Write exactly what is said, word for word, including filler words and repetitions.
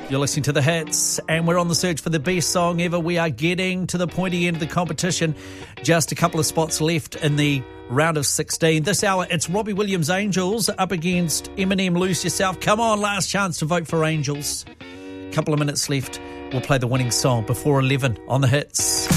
You're listening to The Hits, and we're on the search for the best song ever. We are getting to the pointy end of the competition. Just a couple of spots left in the round of sixteen. This hour, it's Robbie Williams' Angels up against Eminem, Lose Yourself. Come on, last chance to vote for Angels. Couple of minutes left. We'll play the winning song before eleven on The Hits.